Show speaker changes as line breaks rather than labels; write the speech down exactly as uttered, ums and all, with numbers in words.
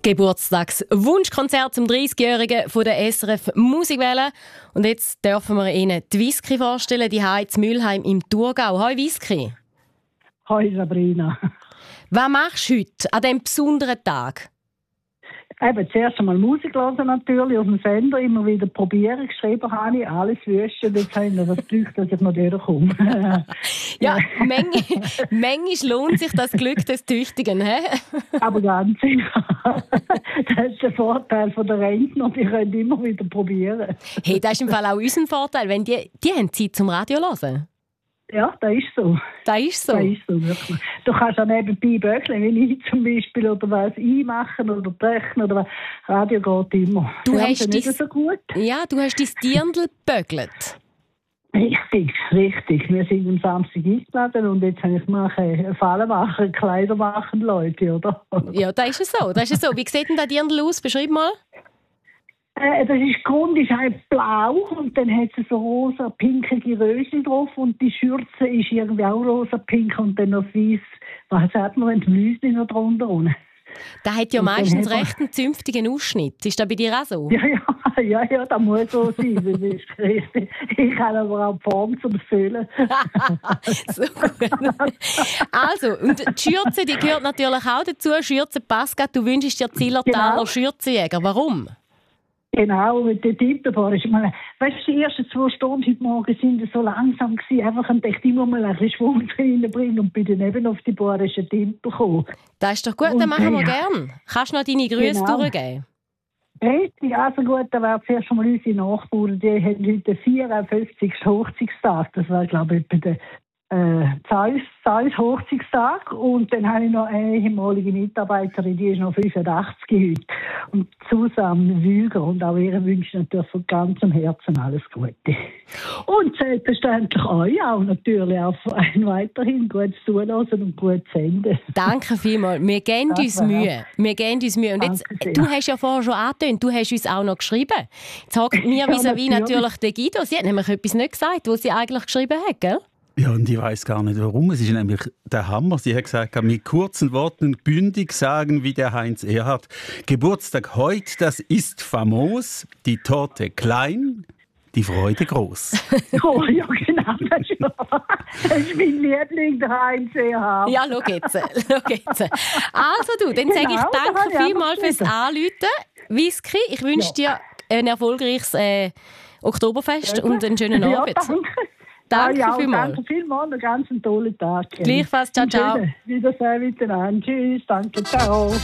Geburtstagswunschkonzert zum dreißigjährigen von der S R F Musikwelle. Und jetzt dürfen wir Ihnen die Whisky vorstellen, die Heiz Mülheim im Thurgau. Hoi Whisky.
Hoi Sabrina.
Was machst du heute an diesem besonderen Tag?
Eben, zuerst einmal Musik hören natürlich, auf dem Sender immer wieder probieren. Geschrieben habe ich alles wüsste und jetzt habe ich noch das Glück, dass ich noch durchkomme.
Ja, manchmal, manchmal lohnt sich das Glück des Tüchtigen. He?
Aber ganz sicher. Das ist der Vorteil von der Rentner, die können immer wieder probieren.
Hey, das ist im Fall auch unser Vorteil, wenn die, die haben Zeit zum Radio hören.
Ja, das ist so.
Das ist so.
Das ist so, wirklich. Du kannst auch nebenbei böckeln, wie ich zum Beispiel, oder was einmachen oder brechen oder was. Radio geht immer.
Du
Wir
hast
nicht
dies,
so gut.
Ja, du hast dein Dirndl geböckelt.
Richtig, richtig. Wir sind am Samstag eingeladen und jetzt habe ich machen, Fallen machen, Kleider machen, Leute, oder?
Ja, das ist so. Das ist so. Wie sieht denn das Dirndl aus? Beschreib mal.
Äh, das ist, Grund ist halt blau und dann hat es so rosa, pinkige Röschen drauf und die Schürze ist irgendwie auch rosa, pink und dann noch weiss, was hat man, ein Blüschen noch drunter unten.
Das hat ja
und
meistens recht einen zünftigen Ausschnitt. Ist das bei dir auch so?
Ja, ja, ja, ja, das muss so sein, das ist richtig. Ich habe aber auch die Form zum Füllen.
So gut. Also, und die Schürze, die gehört natürlich auch dazu. Schürze passt gerade. Du wünschst dir Zillertaler
Genau.
Schürzejäger. Warum?
Genau, mit den Tintenfahren. Ich meine, weißt du, die ersten zwei Stunden heute Morgen sind so langsam gewesen. Einfach ein Tag immer mal ein bisschen Schwung reinbringen und bin dann eben auf die badischen Tinten gekommen.
Das ist doch gut,
und
das machen wir
ja.
gern. Kannst du noch deine Grüße
Genau.
durchgeben?
Richtig, also gut, da wäre zuerst schon mal unsere Nachbarn, die haben heute den vierundfünfzigsten Hochzeitstag. Das war, glaube ich, bei der äh, Zeiss Hochzeitstag. Und dann habe ich noch eine ehemalige Mitarbeiterin, die ist noch fünfundachtzig heute. Und Susanne Wüger. Und auch ihr wünsche natürlich von ganzem Herzen alles Gute. Und selbstverständlich euch auch natürlich auch ein weiterhin gutes Zuhören und gutes Senden.
Danke vielmals. Wir geben
Das
uns
war-
Mühe. Wir geben uns Mühe. Und jetzt,
Danke sehr.
du hast ja vorher schon angetönt, du hast uns auch noch geschrieben. Jetzt hockt mir vis-à-vis
natürlich.
natürlich der Guido. Sie hat nämlich etwas nicht gesagt, was sie eigentlich geschrieben hat, gell?
Ja, und ich weiß gar nicht warum. Es ist nämlich der Hammer. Sie hat gesagt, mit kurzen Worten bündig sagen wie der Heinz Erhardt. Geburtstag heute, das ist famos. Die Torte klein, die Freude groß.
Oh ja, genau. Das ist, das ist mein Liebling, der Heinz Erhardt.
Ja, schau jetzt. Schau jetzt. Also du, dann sage ich
Genau, da habe
danke
ich auch
vielmals fürs
geschrieben.
Anrufen. Whisky, ich wünsche
Ja.
dir ein erfolgreiches äh, Oktoberfest und einen schönen
Ja,
Abend.
danke.
Danke
ja, ja,
vielmals.
Danke vielmals, einen ganz tollen Tag.
Gleichfalls, ciao, ciao.
Wiedersehen miteinander. Tschüss, danke, ciao.